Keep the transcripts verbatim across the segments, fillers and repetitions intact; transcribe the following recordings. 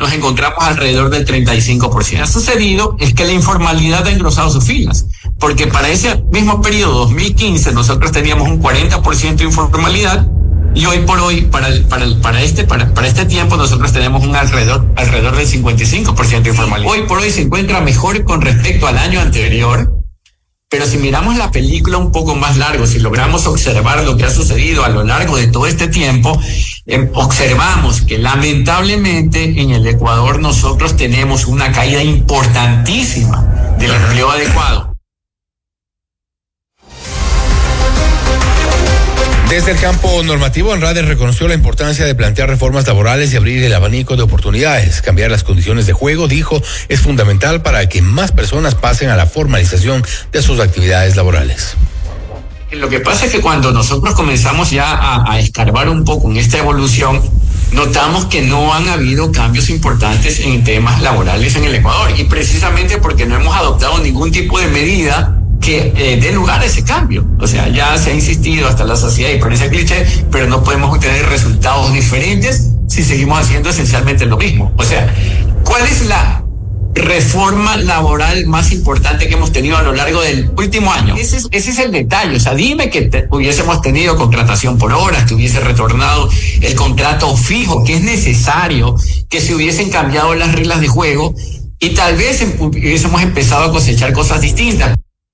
nos encontramos alrededor del treinta y cinco por ciento. Lo que ha sucedido es que la informalidad ha engrosado sus filas, porque para ese mismo periodo, dos mil quince, nosotros teníamos un cuarenta por ciento de informalidad, y hoy por hoy, para el, para el, para este, para, para este tiempo, nosotros tenemos un alrededor, alrededor del cincuenta y cinco por ciento de informalidad. Hoy por hoy se encuentra mejor con respecto al año anterior, pero si miramos la película un poco más largo, si logramos observar lo que ha sucedido a lo largo de todo este tiempo, eh, observamos que lamentablemente en el Ecuador nosotros tenemos una caída importantísima del empleo adecuado. Desde el campo normativo, ANRADE reconoció la importancia de plantear reformas laborales y abrir el abanico de oportunidades. Cambiar las condiciones de juego, dijo, es fundamental para que más personas pasen a la formalización de sus actividades laborales. Lo que pasa es que cuando nosotros comenzamos ya a, a escarbar un poco en esta evolución, notamos que no han habido cambios importantes en temas laborales en el Ecuador, y precisamente porque no hemos adoptado ningún tipo de medida que eh, dé lugar a ese cambio. O sea, ya se ha insistido hasta la sociedad y por ese cliché, pero no podemos obtener resultados diferentes si seguimos haciendo esencialmente lo mismo. O sea, ¿cuál es la reforma laboral más importante que hemos tenido a lo largo del último año? Ese es, ese es el detalle. O sea, dime que te, hubiésemos tenido contratación por horas, que hubiese retornado el contrato fijo, que es necesario, que se hubiesen cambiado las reglas de juego y tal vez hubiésemos empezado a cosechar cosas distintas.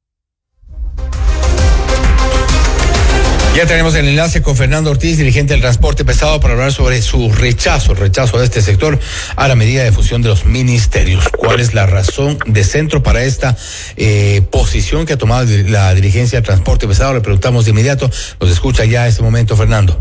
Ya tenemos el enlace con Fernando Ortiz, dirigente del transporte pesado, para hablar sobre su rechazo, el rechazo de este sector a la medida de fusión de los ministerios. ¿Cuál es la razón de centro para esta eh, posición que ha tomado la dirigencia del transporte pesado? Le preguntamos de inmediato. Nos escucha ya en este momento, Fernando.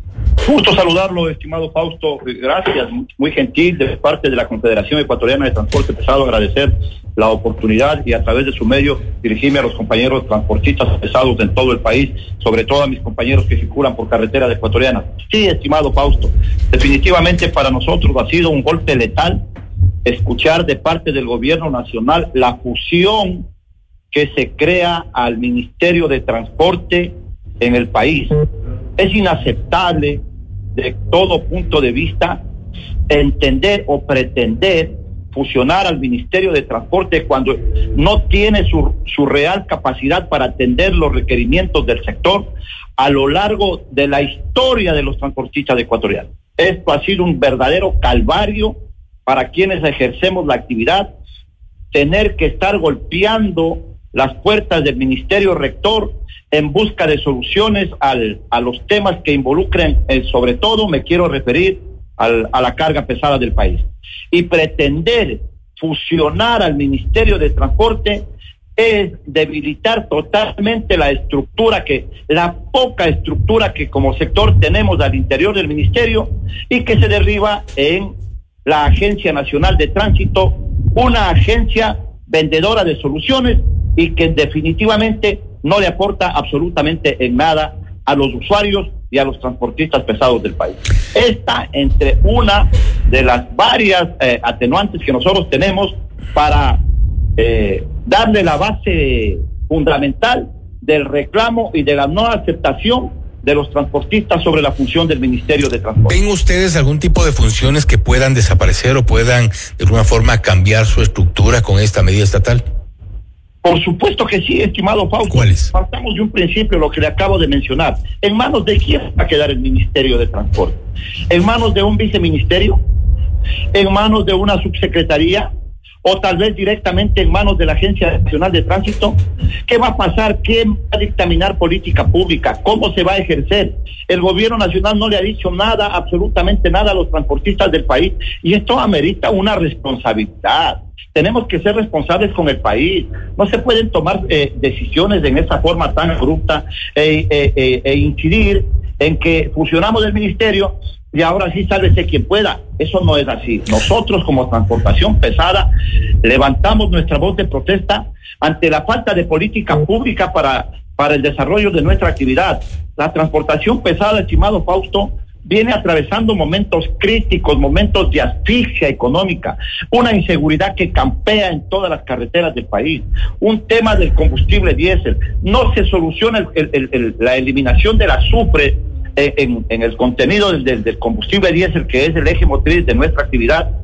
Gusto saludarlo, estimado Fausto. Gracias, muy gentil de parte de la Confederación Ecuatoriana de Transporte Pesado, agradecer la oportunidad y a través de su medio dirigirme a los compañeros transportistas pesados en todo el país, sobre todo a mis compañeros que circulan por carreteras ecuatorianas. Sí, estimado Fausto, definitivamente para nosotros ha sido un golpe letal escuchar de parte del gobierno nacional la fusión que se crea al Ministerio de Transporte en el país. Es inaceptable de todo punto de vista entender o pretender fusionar al Ministerio de Transporte cuando no tiene su, su real capacidad para atender los requerimientos del sector a lo largo de la historia de los transportistas ecuatorianos. Esto ha sido un verdadero calvario para quienes ejercemos la actividad, tener que estar golpeando las puertas del Ministerio Rector en busca de soluciones al, a los temas que involucren, eh, sobre todo me quiero referir al, a la carga pesada del país. Y pretender fusionar al Ministerio de Transporte es debilitar totalmente la estructura que, la poca estructura que como sector tenemos al interior del ministerio y que se derriba en la Agencia Nacional de Tránsito, una agencia vendedora de soluciones y que definitivamente no le aporta absolutamente en nada a los usuarios y a los transportistas pesados del país. Esta entre una de las varias eh, atenuantes que nosotros tenemos para eh, darle la base fundamental del reclamo y de la no aceptación de los transportistas sobre la función del Ministerio de Transporte. ¿Ven ustedes algún tipo de funciones que puedan desaparecer o puedan de alguna forma cambiar su estructura con esta medida estatal? Por supuesto que sí, estimado Fausto. ¿Cuáles? Partamos de un principio, lo que le acabo de mencionar. ¿En manos de quién va a quedar el Ministerio de Transporte? ¿En manos de un viceministerio? ¿En manos de una subsecretaría? ¿O tal vez directamente en manos de la Agencia Nacional de Tránsito? ¿Qué va a pasar? ¿Quién va a dictaminar política pública? ¿Cómo se va a ejercer? El gobierno nacional no le ha dicho nada, absolutamente nada a los transportistas del país, y esto amerita una responsabilidad. Tenemos que ser responsables con el país. No se pueden tomar eh, decisiones en esa forma tan abrupta eh, eh, eh, e incidir en que fusionamos el ministerio y ahora sí sálvese quien pueda. Eso no es así. Nosotros como transportación pesada levantamos nuestra voz de protesta ante la falta de política pública para, para el desarrollo de nuestra actividad. La transportación pesada, estimado Fausto, viene atravesando momentos críticos, momentos de asfixia económica, una inseguridad que campea en todas las carreteras del país, un tema del combustible diésel. No se soluciona el, el, el, el, la eliminación del azufre en, en, en el contenido del, del combustible diésel, que es el eje motriz de nuestra actividad.